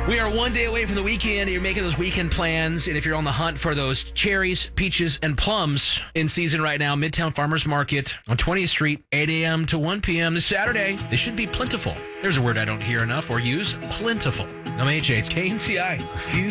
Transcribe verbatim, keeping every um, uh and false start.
We are one day away from the weekend. You're making those weekend plans. And if you're on the hunt for those cherries, peaches, and plums in season right now, Midtown Farmers Market on twentieth Street, eight a.m. to one p.m. this Saturday. They should be plentiful. There's a word I don't hear enough or use, plentiful. I'm H A, it's K N C I.